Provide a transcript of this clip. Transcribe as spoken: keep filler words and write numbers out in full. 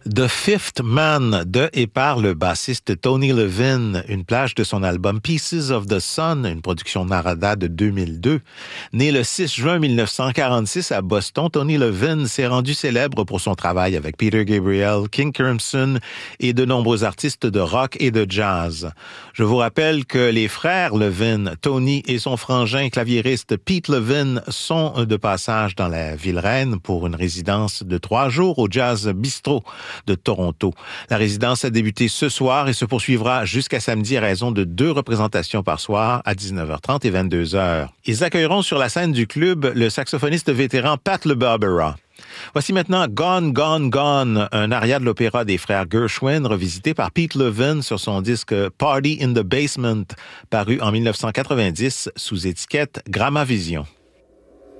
The Fifth Man de et par le bassiste Tony Levin, une plage de son album Pieces of the Sun, une production Narada de deux mille deux. Né le six juin mille neuf cent quarante-six à Boston, Tony Levin s'est rendu célèbre pour son travail avec Peter Gabriel, King Crimson et de nombreux artistes de rock et de jazz. Je vous rappelle que les frères Levin, Tony et son frangin claviériste Pete Levin sont de passage dans la ville reine pour une résidence de trois jours au Jazz Bistro de Toronto. La résidence a débuté ce soir et se poursuivra jusqu'à samedi à raison de deux représentations par soir à dix-neuf heures trente et vingt-deux heures. Ils accueilleront sur la scène du club le saxophoniste vétéran Pat LeBarbera. Voici maintenant Gone, Gone, Gone, un aria de l'opéra des frères Gershwin revisité par Pete Levin sur son disque Party in the Basement, paru en mille neuf cent quatre-vingt-dix sous étiquette Gramavision.